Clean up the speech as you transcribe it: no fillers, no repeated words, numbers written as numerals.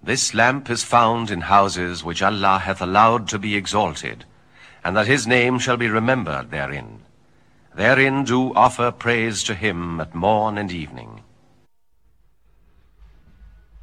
This lamp is found in houses which Allah hath allowed to be exalted, and that his name shall be remembered therein. Therein do offer praise to him at morn and evening.